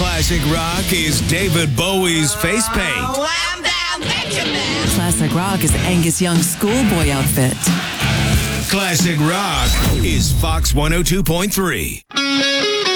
Classic rock is David Bowie's face paint. Wham down, Benjamin! Classic rock is Angus Young's schoolboy outfit. Classic rock is Fox 102.3.